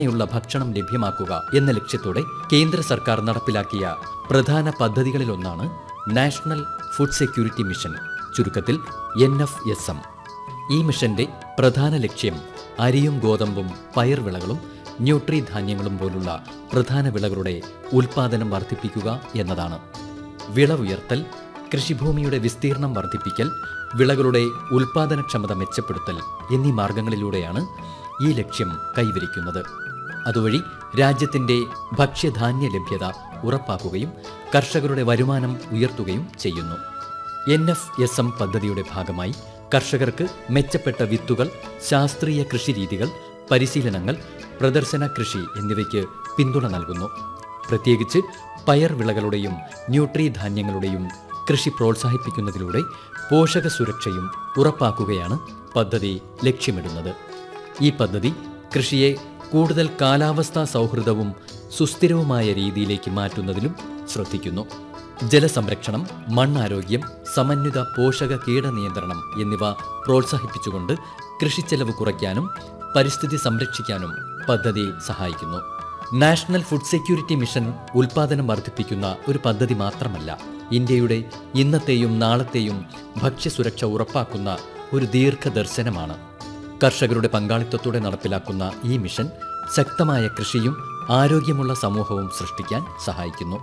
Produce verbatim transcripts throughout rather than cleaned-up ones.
യുള്ള ഭക്ഷണം ലഭ്യമാക്കുക എന്ന ലക്ഷ്യത്തോടെ കേന്ദ്ര സർക്കാർ നടപ്പിലാക്കിയ പ്രധാന പദ്ധതികളിലൊന്നാണ് നാഷണൽ ഫുഡ് സെക്യൂരിറ്റി മിഷൻ, ചുരുക്കത്തിൽ എൻ എഫ് എസ് എം. ഈ മിഷന്റെ പ്രധാന ലക്ഷ്യം അരിയും ഗോതമ്പും പയർവിളകളും ന്യൂട്രി ധാന്യങ്ങളും പോലുള്ള പ്രധാന വിളകളുടെ ഉൽപ്പാദനം വർദ്ധിപ്പിക്കുക എന്നതാണ്. വിളവുയർത്തൽ, കൃഷിഭൂമിയുടെ വിസ്തീർണം വർദ്ധിപ്പിക്കൽ, വിളകളുടെ ഉൽപ്പാദനക്ഷമത മെച്ചപ്പെടുത്തൽ എന്നീ മാർഗങ്ങളിലൂടെയാണ് ഈ ലക്ഷ്യം കൈവരിക്കുന്നത്. അതുവഴി രാജ്യത്തിന്റെ ഭക്ഷ്യധാന്യ ലഭ്യത ഉറപ്പാക്കുകയും കർഷകരുടെ വരുമാനം ഉയർത്തുകയും ചെയ്യുന്നു. എൻ എഫ് എസ് എം പദ്ധതിയുടെ ഭാഗമായി കർഷകർക്ക് മെച്ചപ്പെട്ട വിത്തുകൾ, ശാസ്ത്രീയ കൃഷിരീതികൾ, പരിശീലനങ്ങൾ, പ്രദർശന കൃഷി എന്നിവയ്ക്ക് പിന്തുണ നൽകുന്നു. പ്രത്യേകിച്ച് പയർ വിളകളുടെയും ന്യൂട്രി ധാന്യങ്ങളുടെയും കൃഷി പ്രോത്സാഹിപ്പിക്കുന്നതിലൂടെ പോഷക സുരക്ഷയും ഉറപ്പാക്കുകയാണ് പദ്ധതി ലക്ഷ്യമിടുന്നത്. ഈ പദ്ധതി കൃഷിയെ കൂടുതൽ കാലാവസ്ഥാ സൗഹൃദവും സുസ്ഥിരവുമായ രീതിയിലേക്ക് മാറ്റുന്നതിലും ശ്രദ്ധിക്കുന്നു. ജലസംരക്ഷണം, മണ്ണാരോഗ്യം, സമന്വിത പോഷക കീട നിയന്ത്രണം എന്നിവ പ്രോത്സാഹിപ്പിച്ചുകൊണ്ട് കൃഷിച്ചെലവ് കുറയ്ക്കാനും പരിസ്ഥിതി സംരക്ഷിക്കാനും പദ്ധതി സഹായിക്കുന്നു. നാഷണൽ ഫുഡ് സെക്യൂരിറ്റി മിഷൻ ഉൽപ്പാദനം വർദ്ധിപ്പിക്കുന്ന ഒരു പദ്ധതി മാത്രമല്ല, ഇന്ത്യയുടെ ഇന്നത്തെയും നാളത്തെയും ഭക്ഷ്യസുരക്ഷ ഉറപ്പാക്കുന്ന ഒരു ദീർഘദർശനമാണ്. കർഷകരുടെ പങ്കാളിത്തത്തോടെ നടപ്പിലാക്കുന്ന ഈ മിഷൻ ശക്തമായ കൃഷിയും ആരോഗ്യമുള്ള സമൂഹവും സൃഷ്ടിക്കാൻ സഹായിക്കുന്നു.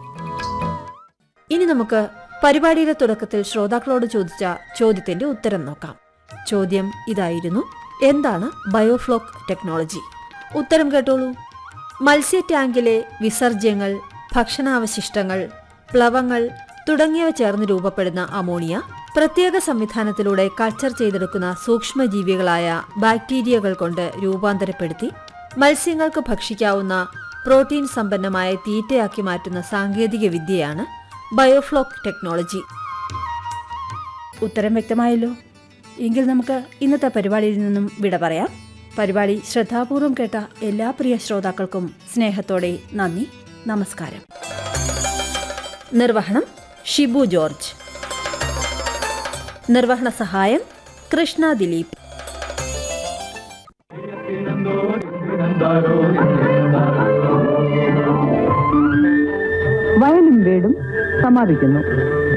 ഇനി നമുക്ക് പരിപാടിയുടെ തുടക്കത്തിൽ ശ്രോതാക്കളോട് ചോദിച്ച ചോദ്യത്തിന്റെ ഉത്തരം നോക്കാം. ചോദ്യം ഇതായിരുന്നു: എന്താണ് ബയോഫ്ലോക് ടെക്നോളജി? ഉത്തരം കേട്ടോളൂ. മത്സ്യ ടാങ്കിലെ വിസർജ്യങ്ങൾ, ഭക്ഷണാവശിഷ്ടങ്ങൾ, പ്ലവങ്ങൾ തുടങ്ങിയവ ചേർന്ന് രൂപപ്പെടുന്ന അമോണിയ പ്രത്യേക സംവിധാനത്തിലൂടെ കൾച്ചർ ചെയ്തെടുക്കുന്ന സൂക്ഷ്മജീവികളായ ബാക്ടീരിയകൾ കൊണ്ട് രൂപാന്തരപ്പെടുത്തി മത്സ്യങ്ങൾക്ക് ഭക്ഷിക്കാവുന്ന പ്രോട്ടീൻ സമ്പന്നമായ തീറ്റയാക്കി മാറ്റുന്ന സാങ്കേതിക വിദ്യയാണ് ബയോഫ്ലോക് ടെക്നോളജി. ഉത്തരം വ്യക്തമായല്ലോ. എങ്കിൽ നമുക്ക് ഇന്നത്തെ പരിപാടിയിൽ നിന്നും വിട പറയാം. പരിപാടി ശ്രദ്ധാപൂർവം കേട്ട എല്ലാ പ്രിയ ശ്രോതാക്കൾക്കും സ്നേഹത്തോടെ നന്ദി, നമസ്കാരം. നിർവഹണം ഷിബു ജോർജ്. നിർവഹണ സഹായം കൃഷ്ണ ദിലീപ്. വയലും വീടും സമാപിക്കുന്നു.